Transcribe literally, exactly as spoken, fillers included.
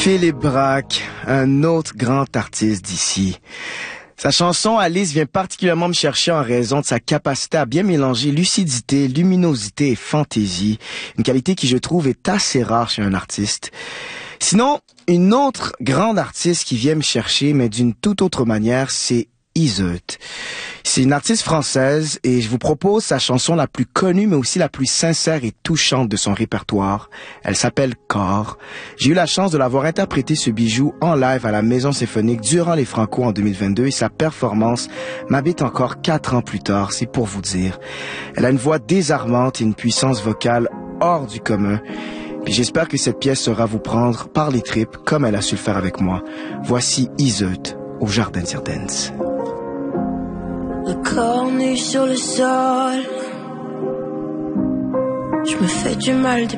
Philippe Braque, un autre grand artiste d'ici. Sa chanson Alice vient particulièrement me chercher en raison de sa capacité à bien mélanger lucidité, luminosité et fantaisie, une qualité qui je trouve est assez rare chez un artiste. Sinon, une autre grande artiste qui vient me chercher, mais d'une toute autre manière, c'est Iseult. C'est une artiste française et je vous propose sa chanson la plus connue mais aussi la plus sincère et touchante de son répertoire. Elle s'appelle Corps. J'ai eu la chance de l'avoir interprété ce bijou en live à la Maison Symphonique durant les Franco en deux mille vingt-deux et sa performance m'habite encore quatre ans plus tard, c'est pour vous dire. Elle a une voix désarmante et une puissance vocale hors du commun. Puis j'espère que cette pièce saura vous prendre par les tripes comme elle a su le faire avec moi. Voici Iseult au Jardin Dance. Le corps nu sur le sol, je me fais du mal.